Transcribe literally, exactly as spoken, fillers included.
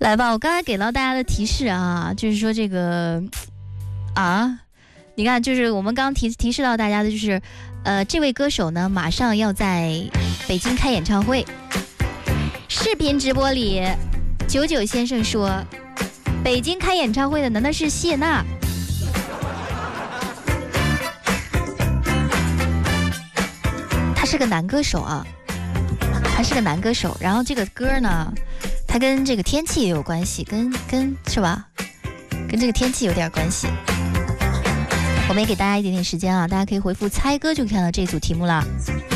来吧，我刚才给到大家的提示啊，就是说这个啊，你看，就是我们刚刚提提示到大家的，就是呃，这位歌手呢，马上要在北京开演唱会。视频直播里，九九先生说，北京开演唱会的难道是谢娜？他是个男歌手啊，他是个男歌手。然后这个歌呢，它跟这个天气也有关系，跟跟是吧？跟这个天气有点关系。我们也给大家一点点时间啊，大家可以回复猜歌就看到这组题目了。